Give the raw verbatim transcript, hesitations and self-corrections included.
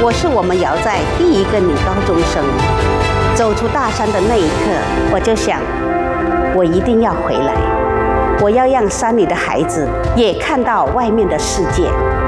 我是我们姚寨第一个女高中生。走出大山的那一刻，我就想，我一定要回来，我要让山里的孩子也看到外面的世界。